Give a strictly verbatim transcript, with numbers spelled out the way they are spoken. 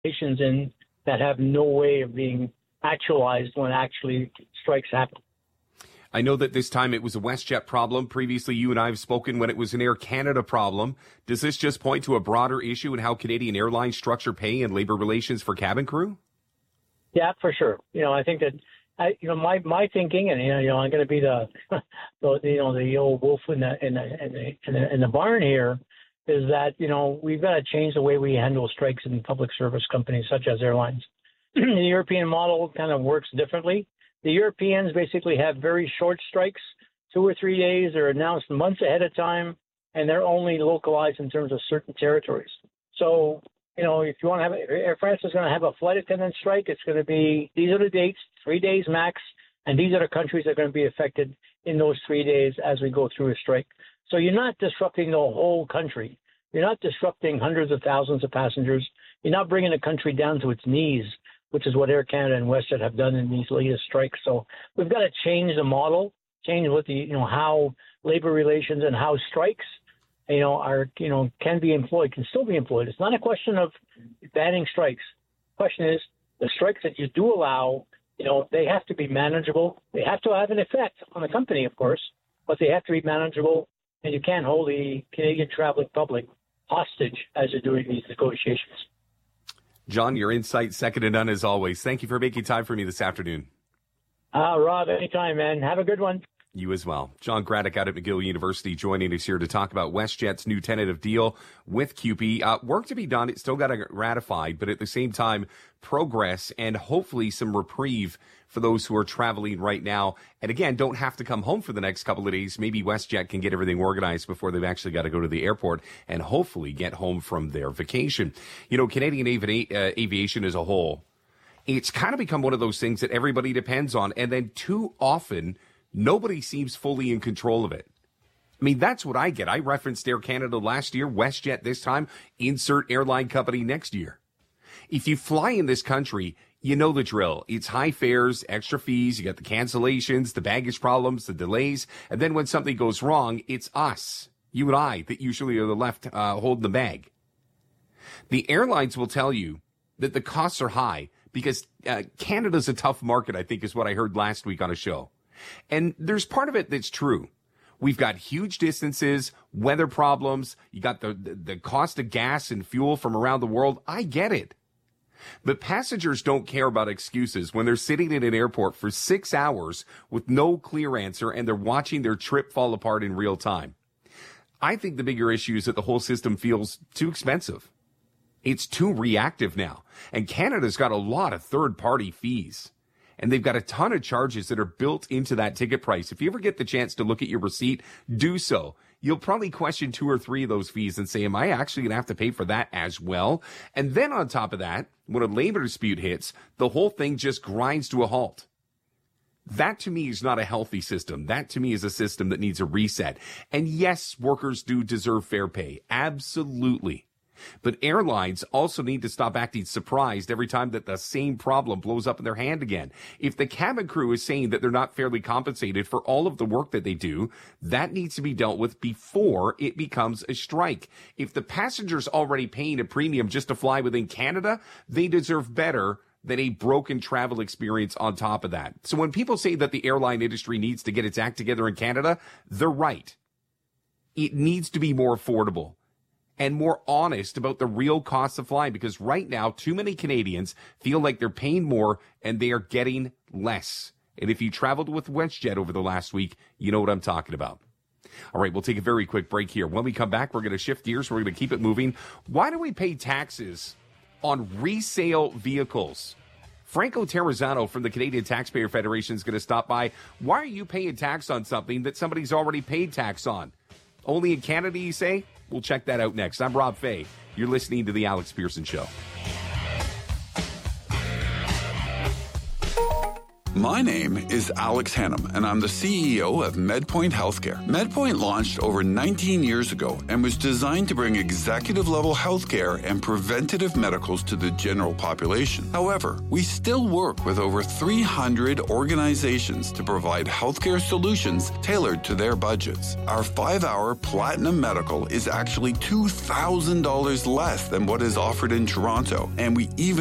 negotiations in that have no way of being actualized when actually strikes happen. I know that this time it was a WestJet problem. Previously, you and I have spoken when it was an Air Canada problem. Does this just point to a broader issue in how Canadian Airlines structure pay and labor relations for cabin crew? Yeah, for sure. You know, I think that, I, you know, my, my thinking, and, you know, I'm going to be the, the, you know, the old wolf in the, in the, in the, in the, in the barn here, is that, you know, we've got to change the way we handle strikes in public service companies such as airlines. The European model kind of works differently. The Europeans basically have very short strikes, two or three days. They're announced months ahead of time, and they're only localized in terms of certain territories. So, you know, if you want to have Air France is going to have a flight attendant strike, it's going to be, these are the dates, three days max, and these are the countries that are going to be affected in those three days as we go through a strike. So you're not disrupting the whole country. You're not disrupting hundreds of thousands of passengers. You're not bringing the country down to its knees, which is what Air Canada and WestJet have done in these latest strikes. So we've got to change the model, change what the, you know, how labor relations and how strikes, you know, are, you know, can be employed, can still be employed. It's not a question of banning strikes. The question is the strikes that you do allow, you know, they have to be manageable. They have to have an effect on the company, of course, but they have to be manageable, and you can't hold the Canadian traveling public hostage as you're doing these negotiations. John, your insight second to none as always. Thank you for making time for me this afternoon. Uh, Rob, anytime, man. Have a good one. You as well. John Graddick out at McGill University joining us here to talk about WestJet's new tentative deal with C U P E. Uh, work to be done. It's still got to get ratified, but at the same time, progress and hopefully some reprieve for those who are traveling right now. And again, don't have to come home for the next couple of days. Maybe WestJet can get everything organized before they've actually got to go to the airport and hopefully get home from their vacation. You know, Canadian avi- uh, aviation as a whole, it's kind of become one of those things that everybody depends on. And then too often, nobody seems fully in control of it. I mean, that's what I get. I referenced Air Canada last year, WestJet this time, insert airline company next year. If you fly in this country, you know the drill. It's high fares, extra fees, you got the cancellations, the baggage problems, the delays, and then when something goes wrong, it's us, you and I, that usually are the left uh, holding the bag. The airlines will tell you that the costs are high because uh, Canada's a tough market, I think is what I heard last week on a show. And there's part of it that's true. We've got huge distances, weather problems. You got the, the, the cost of gas and fuel from around the world. I get it. But passengers don't care about excuses when they're sitting in an airport for six hours with no clear answer and they're watching their trip fall apart in real time. I think the bigger issue is that the whole system feels too expensive. It's too reactive now. And Canada's got a lot of third-party fees. And they've got a ton of charges that are built into that ticket price. If you ever get the chance to look at your receipt, do so. You'll probably question two or three of those fees and say, am I actually going to have to pay for that as well? And then on top of that, when a labor dispute hits, the whole thing just grinds to a halt. That to me is not a healthy system. That to me is a system that needs a reset. And yes, workers do deserve fair pay. Absolutely. But airlines also need to stop acting surprised every time that the same problem blows up in their hand again. If the cabin crew is saying that they're not fairly compensated for all of the work that they do, that needs to be dealt with before it becomes a strike. If the passenger's already paying a premium just to fly within Canada, they deserve better than a broken travel experience on top of that. So when people say that the airline industry needs to get its act together in Canada, they're right. It needs to be more affordable and more honest about the real costs of flying, because right now, too many Canadians feel like they're paying more and they are getting less. And if you traveled with WestJet over the last week, you know what I'm talking about. All right, we'll take a very quick break here. When we come back, we're going to shift gears. We're going to keep it moving. Why do we pay taxes on resale vehicles? Franco Terrazzano from the Canadian Taxpayer Federation is going to stop by. Why are you paying tax on something that somebody's already paid tax on? Only in Canada, you say? We'll check that out next. I'm Rob Fay. You're listening to The Alex Pearson Show. My name is Alex Hannum, and I'm the C E O of MedPoint Healthcare. MedPoint launched over nineteen years ago and was designed to bring executive-level healthcare and preventative medicals to the general population. However, we still work with over three hundred organizations to provide healthcare solutions tailored to their budgets. Our five-hour Platinum Medical is actually two thousand dollars less than what is offered in Toronto, and we even